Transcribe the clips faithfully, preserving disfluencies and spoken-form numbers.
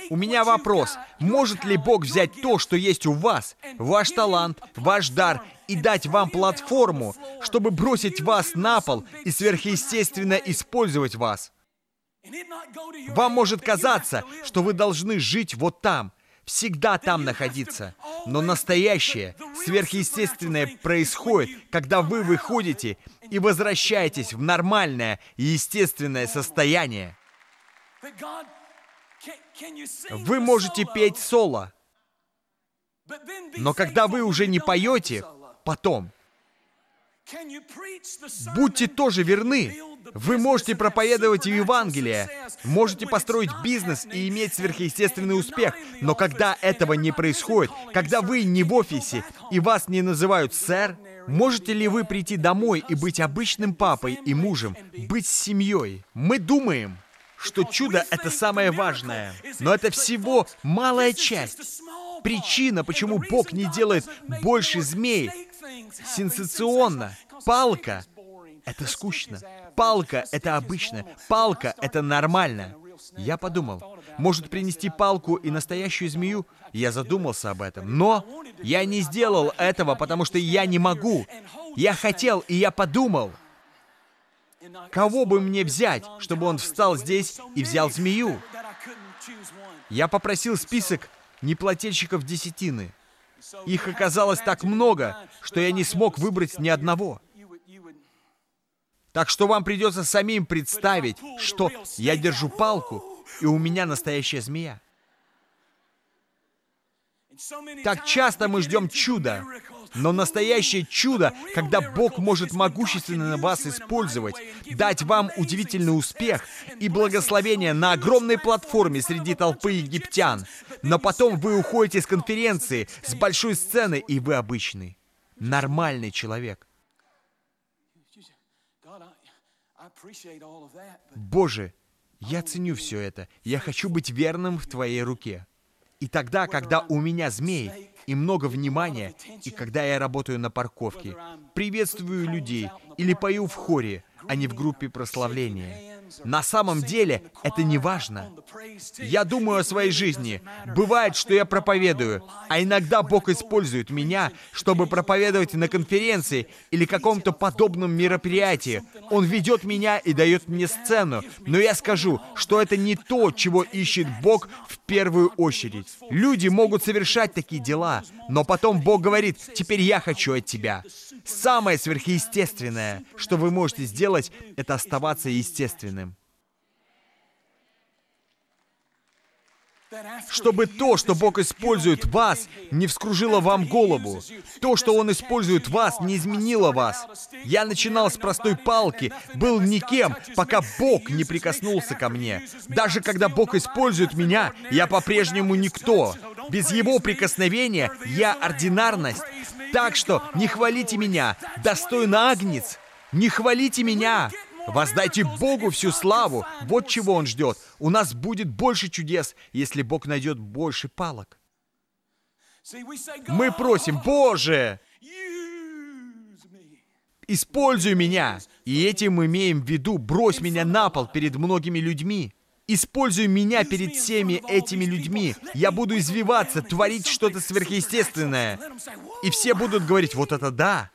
У меня вопрос. Может ли Бог взять то, что есть у вас, ваш талант, ваш дар, и дать вам платформу, чтобы бросить вас на пол и сверхъестественно использовать вас? Вам может казаться, что вы должны жить вот там, всегда там находиться. Но настоящее, сверхъестественное происходит, когда вы выходите и возвращаетесь в нормальное и естественное состояние. Вы можете петь соло, но когда вы уже не поете, потом, будьте тоже верны. Вы можете проповедовать Евангелие, можете построить бизнес и иметь сверхъестественный успех, но когда этого не происходит, когда вы не в офисе и вас не называют сэр, можете ли вы прийти домой и быть обычным папой и мужем, быть с семьей? Мы думаем, что чудо — это самое важное, но это всего малая часть. Причина, почему Бог не делает больше змей, сенсационно. Палка — это скучно. Палка — это обычно. Палка — это нормально. Я подумал, может принести палку и настоящую змею? Я задумался об этом. Но я не сделал этого, потому что я не могу. Я хотел, и я подумал, кого бы мне взять, чтобы он встал здесь и взял змею? Я попросил список неплательщиков десятины. Их оказалось так много, что я не смог выбрать ни одного. Так что вам придется самим представить, что я держу палку, и у меня настоящая змея. Так часто мы ждем чуда, но настоящее чудо, когда Бог может могущественно вас использовать, дать вам удивительный успех и благословение на огромной платформе среди толпы египтян. Но потом вы уходите с конференции, с большой сцены, и вы обычный, нормальный человек. Боже, я ценю все это. Я хочу быть верным в Твоей руке. И тогда, когда у меня змей и много внимания, и когда я работаю на парковке, приветствую людей или пою в хоре, а не в группе прославления. На самом деле это не важно. Я думаю о своей жизни. Бывает, что я проповедую, а иногда Бог использует меня, чтобы проповедовать на конференции или каком-то подобном мероприятии. Он ведет меня и дает мне сцену, но я скажу, что это не то, чего ищет Бог в первую очередь. Люди могут совершать такие дела, но потом Бог говорит: «Теперь я хочу от тебя». Самое сверхъестественное, что вы можете сделать, это оставаться естественным. Чтобы то, что Бог использует вас, не вскружило вам голову. То, что Он использует вас, не изменило вас. Я начинал с простой палки, был никем, пока Бог не прикоснулся ко мне. Даже когда Бог использует меня, я по-прежнему никто. Без Его прикосновения я ординарность. Так что не хвалите меня, достойный агнец. Не хвалите меня. Воздайте Богу всю славу. Вот чего Он ждет. У нас будет больше чудес, если Бог найдет больше палок. Мы просим: Боже, используй меня. И этим мы имеем в виду: брось меня на пол перед многими людьми. Используй меня перед всеми этими людьми. Я буду извиваться, творить что-то сверхъестественное. И все будут говорить: вот это да.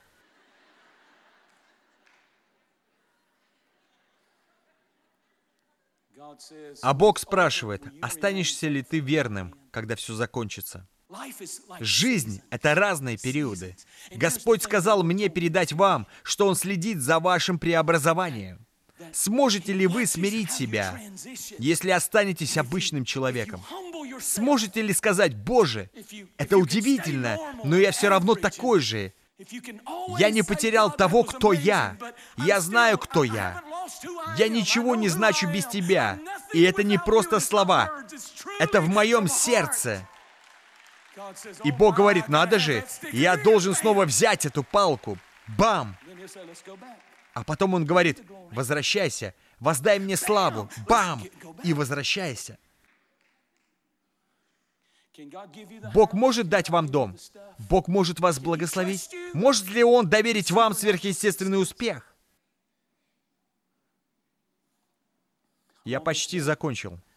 А Бог спрашивает: останешься ли ты верным, когда все закончится? Жизнь — это разные периоды. Господь сказал мне передать вам, что Он следит за вашим преобразованием. Сможете ли вы смирить себя, если останетесь обычным человеком? Сможете ли сказать: Боже, это удивительно, но я все равно такой же. Я не потерял того, кто я. Я знаю, кто я. Я ничего не значу без Тебя. И это не просто слова. Это в моем сердце. И Бог говорит: надо же, я должен снова взять эту палку. Бам! А потом Он говорит: возвращайся, воздай мне славу. Бам! И возвращайся. Бог может дать вам дом. Бог может вас благословить. Может ли Он доверить вам сверхъестественный успех? Я почти закончил.